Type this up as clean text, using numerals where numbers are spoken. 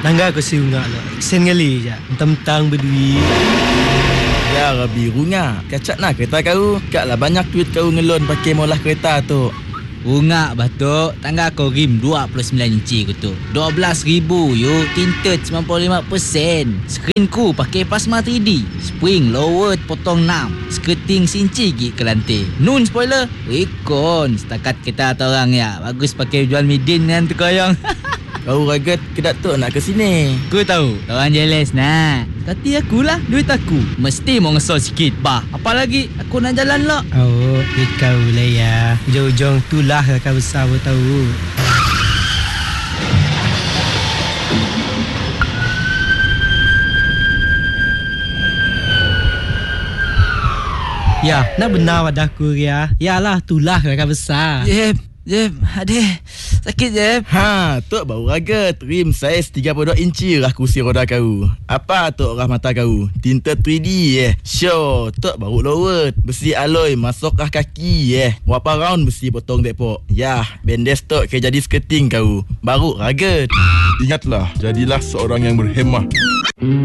Tangga aku siungak lah. Sen kali je. Mentang-mentang berduit. Ya Rabi Runga, kacak nak kereta kau. Kak lah banyak duit kau ngelon pakai molah kereta tu. Rungak batuk. Tangga kau rim 29 inci ku tu. 12,000 yo. Tinted 95%. Skrin ku pakai plasma 3D. Spring lower potong 6. Skirting sinci gig ke lantai. Nun spoiler. Rekon. Setakat kita atau orang ya. Bagus pakai jual midin dengan terkoyong. Kau ragat ke Datuk nak ke sini. Ku tahu. Orang jealous nak. Kati akulah. Duit aku. Mesti mau ngesol sikit bah. Apalagi aku nak jalan lah. Oh, kau lah ya. Ujung-ujung tu lah kakak besar pun tahu. Ya, nak benar pada aku ya. Yalah, itulah kakak besar. Jeb, aduh. Sakit Jeb. Tok baru ragat. Rim saiz 32 inci lah kursi roda kau. Apa tok rah mata kau? Tinta 3D Sure, tok baru lower. Besi alloy masuk kah kaki Berapa round besi potong depok. Yah, bendes tok ke jadi skirting kau. Baru ragat. Ingatlah, jadilah seorang yang berhemah.